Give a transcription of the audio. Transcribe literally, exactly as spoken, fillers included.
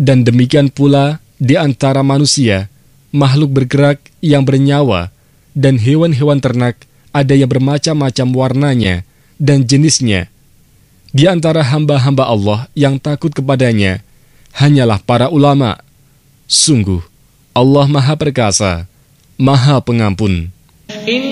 Dan demikian pula di antara manusia, makhluk bergerak yang bernyawa, dan hewan-hewan ternak ada yang bermacam-macam warnanya dan jenisnya. Di antara hamba-hamba Allah yang takut kepadanya, hanyalah para ulama. Sungguh, Allah Maha Perkasa, Maha Pengampun.